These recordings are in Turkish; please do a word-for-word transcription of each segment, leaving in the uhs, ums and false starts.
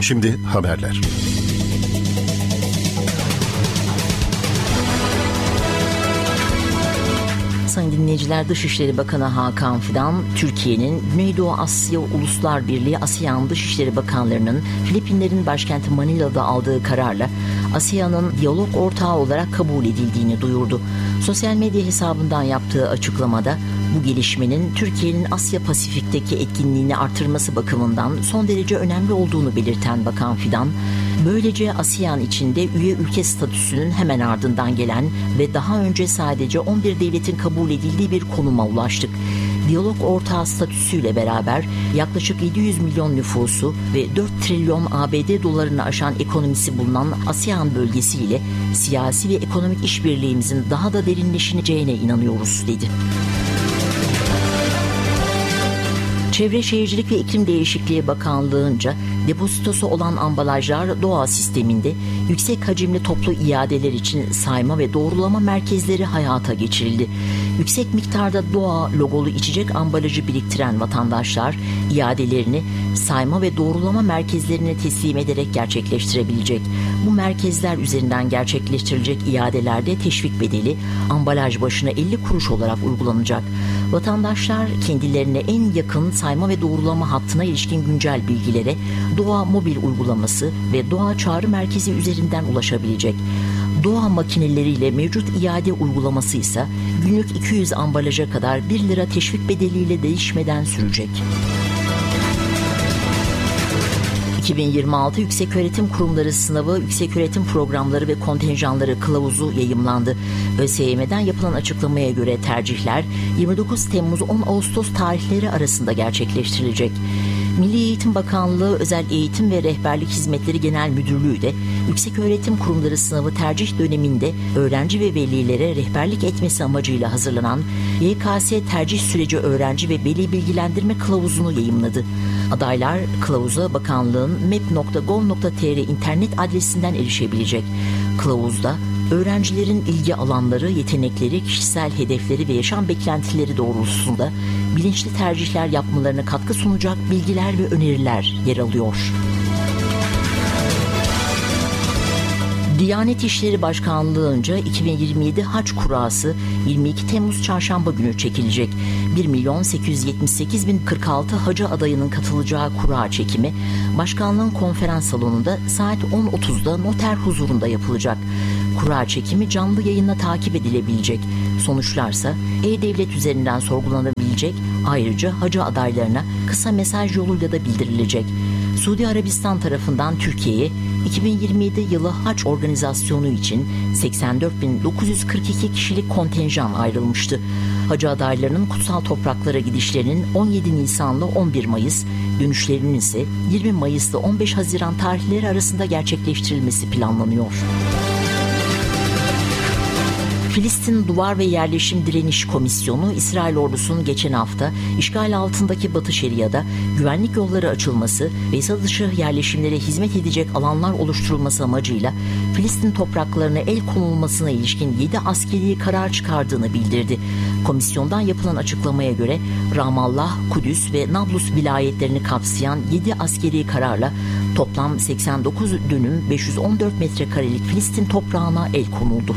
Şimdi haberler. Sayın dinleyiciler, Dışişleri Bakanı Hakan Fidan, Türkiye'nin Güneydoğu Asya Uluslar Birliği ASEAN Dışişleri Bakanlarının Filipinlerin başkenti Manila'da aldığı kararla ASEAN'ın diyalog ortağı olarak kabul edildiğini duyurdu. Sosyal medya hesabından yaptığı açıklamada bu gelişmenin Türkiye'nin Asya Pasifik'teki etkinliğini artırması bakımından son derece önemli olduğunu belirten Bakan Fidan, böylece ASEAN içinde üye ülke statüsünün hemen ardından gelen ve daha önce sadece on bir devletin kabul edildiği bir konuma ulaştık. Diyalog ortağı statüsüyle beraber yaklaşık yedi yüz milyon nüfusu ve dört trilyon A B D dolarını aşan ekonomisi bulunan ASEAN bölgesiyle siyasi ve ekonomik işbirliğimizin daha da derinleşeceğine inanıyoruz, dedi. Çevre Şehircilik ve İklim Değişikliği Bakanlığı'nca depozitosu olan ambalajlar doğa sisteminde yüksek hacimli toplu iadeler için sayma ve doğrulama merkezleri hayata geçirildi. Yüksek miktarda doğa logolu içecek ambalajı biriktiren vatandaşlar iadelerini sayma ve doğrulama merkezlerine teslim ederek gerçekleştirebilecek. Bu merkezler üzerinden gerçekleştirilecek iadelerde teşvik bedeli ambalaj başına elli kuruş olarak uygulanacak. Vatandaşlar kendilerine en yakın sayma ve doğrulama hattına ilişkin güncel bilgilere Doğa mobil uygulaması ve Doğa çağrı merkezi üzerinden ulaşabilecek. Doğa makineleriyle mevcut iade uygulaması ise günlük iki yüz ambalaja kadar bir lira teşvik bedeliyle değişmeden sürecek. iki bin yirmi altı Yükseköğretim Kurumları Sınavı, Yükseköğretim Programları ve Kontenjanları Kılavuzu yayımlandı. ÖSYM'den yapılan açıklamaya göre tercihler yirmi dokuz Temmuz on Ağustos tarihleri arasında gerçekleştirilecek. Milli Eğitim Bakanlığı Özel Eğitim ve Rehberlik Hizmetleri Genel Müdürlüğü de Yükseköğretim Kurumları Sınavı tercih döneminde öğrenci ve velilere rehberlik etmesi amacıyla hazırlanan Y K S tercih süreci öğrenci ve veli bilgilendirme kılavuzunu yayımladı. Adaylar kılavuza bakanlığın mep nokta gov nokta tr internet adresinden erişebilecek. Kılavuzda öğrencilerin ilgi alanları, yetenekleri, kişisel hedefleri ve yaşam beklentileri doğrultusunda bilinçli tercihler yapmalarına katkı sunacak bilgiler ve öneriler yer alıyor. Diyanet İşleri Başkanlığı'nca iki bin yirmi yedi Hac Kurası yirmi iki Temmuz Çarşamba günü çekilecek. bir milyon sekiz yüz yetmiş sekiz bin kırk altı hacı adayının katılacağı kura çekimi Başkanlığın konferans salonunda saat on otuzda noter huzurunda yapılacak. Kura çekimi canlı yayınla takip edilebilecek. Sonuçlarsa E-Devlet üzerinden sorgulanabilecek. Ayrıca hacı adaylarına kısa mesaj yoluyla da bildirilecek. Suudi Arabistan tarafından Türkiye'ye iki bin yirmi yedi yılı hac organizasyonu için seksen dört bin dokuz yüz kırk iki kişilik kontenjan ayrılmıştı. Hacı adaylarının kutsal topraklara gidişlerinin on yedi Nisan'la on bir Mayıs, dönüşlerinin ise yirmi Mayıs'la on beş Haziran tarihleri arasında gerçekleştirilmesi planlanıyor. Filistin Duvar ve Yerleşim Direniş Komisyonu, İsrail ordusunun geçen hafta işgal altındaki Batı Şeria'da güvenlik yolları açılması ve yasa dışı yerleşimlere hizmet edecek alanlar oluşturulması amacıyla Filistin topraklarına el konulmasına ilişkin yedi askeri karar çıkardığını bildirdi. Komisyondan yapılan açıklamaya göre Ramallah, Kudüs ve Nablus vilayetlerini kapsayan yedi askeri kararla toplam seksen dokuz dönüm beş yüz on dört metrekarelik Filistin toprağına el konuldu.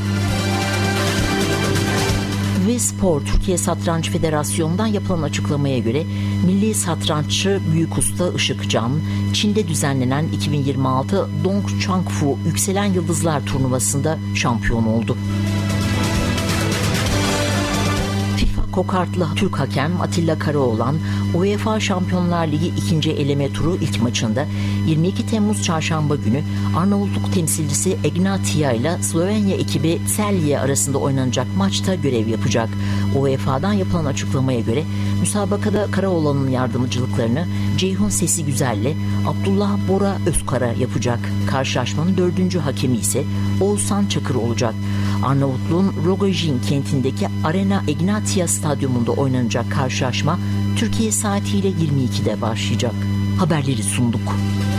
Ve Spor, Türkiye Satranç Federasyonu'ndan yapılan açıklamaya göre milli satranççı Büyük Usta Işık Can, Çin'de düzenlenen iki bin yirmi altı Dong Changfu Yükselen Yıldızlar turnuvasında şampiyon oldu. Kokartlı Türk hakem Atilla Karaoğlan, UEFA Şampiyonlar Ligi ikinci eleme turu ilk maçında yirmi iki Temmuz Çarşamba günü Arnavutluk temsilcisi Egnatia ile Slovenya ekibi Celje arasında oynanacak maçta görev yapacak. UEFA'dan yapılan açıklamaya göre müsabakada Karaoğlan'ın yardımcılıklarını Ceyhun Sesi Güzel'le Abdullah Bora Özkara yapacak. Karşılaşmanın dördüncü hakemi ise Oğuzhan Çakır olacak. Arnavutluğun Rogojin kentindeki Arena Egnatia stadyumunda oynanacak karşılaşma Türkiye saatiyle yirmi ikide başlayacak. Haberleri sunduk.